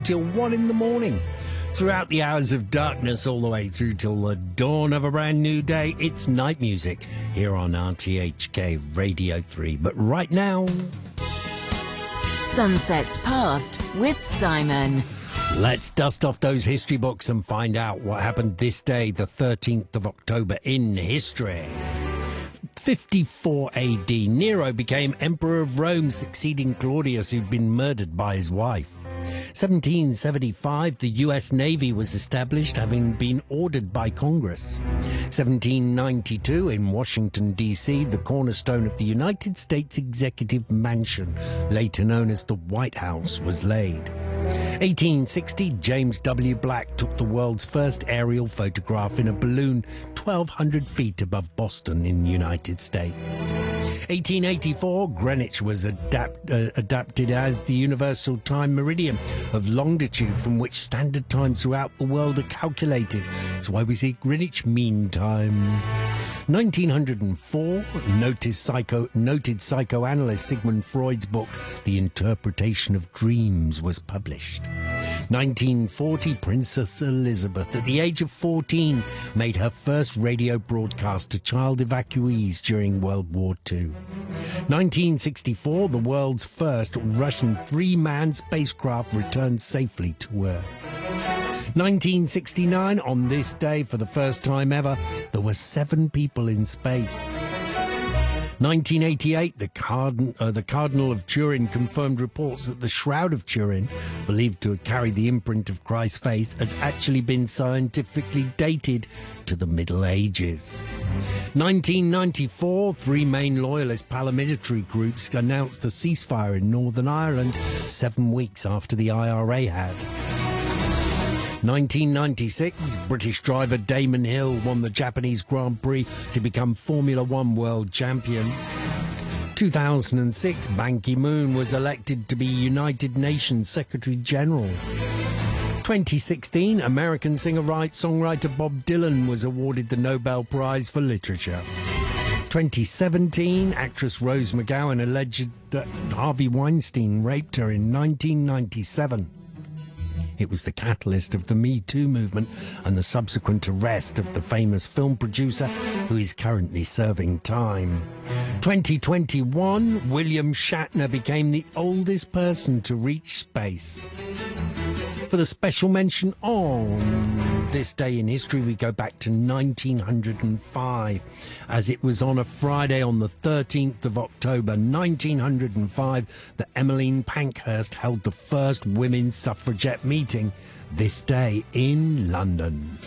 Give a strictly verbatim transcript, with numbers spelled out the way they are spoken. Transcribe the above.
till one in the morning. Throughout the hours of darkness all the way through till the dawn of a brand new day, it's night music here on R T H K Radio three. But right now... Sunsets Past with Simon. Let's dust off those history books and find out what happened this day, the thirteenth of October in history. fifty-four A D, Nero became Emperor of Rome, succeeding Claudius, who'd been murdered by his wife. seventeen seventy-five, the U S Navy was established, having been ordered by Congress. seventeen ninety-two, in Washington, D C, the cornerstone of the United States Executive Mansion, later known as the White House, was laid. eighteen sixty, James W. Black took the world's first aerial photograph in a balloon twelve hundred feet above Boston in the United States. eighteen eighty-four, Greenwich was adapt, uh, adapted as the universal time meridian of longitude from which standard times throughout the world are calculated. That's why we say Greenwich Mean Time. nineteen oh four, noted, psycho, noted psychoanalyst Sigmund Freud's book, The Interpretation of Dreams, was published. nineteen forty, Princess Elizabeth, at the age of fourteen, made her first radio broadcast to child evacuees during World War Two. nineteen sixty-four, the world's first Russian three-man spacecraft returned safely to Earth. nineteen sixty-nine, on this day, for the first time ever, there were seven people in space. nineteen eighty-eight, the, Card- uh, the Cardinal of Turin confirmed reports that the Shroud of Turin, believed to have carried the imprint of Christ's face, has actually been scientifically dated to the Middle Ages. nineteen ninety-four, three main loyalist paramilitary groups announced a ceasefire in Northern Ireland seven weeks after the I R A had. nineteen ninety-six, British driver Damon Hill won the Japanese Grand Prix to become Formula One world champion. two thousand six, Ban Ki-moon was elected to be United Nations Secretary General. twenty sixteen, American singer-songwriter Bob Dylan was awarded the Nobel Prize for Literature. twenty seventeen, actress Rose McGowan alleged that Harvey Weinstein raped her in nineteen ninety-seven. It was the catalyst of the Me Too movement and the subsequent arrest of the famous film producer who is currently serving time. twenty twenty-one, William Shatner became the oldest person to reach space. For the special mention on this day in history, we go back to nineteen oh five, as it was on a Friday on the thirteenth of October nineteen oh five that Emmeline Pankhurst held the first women's suffragette meeting, this day in London.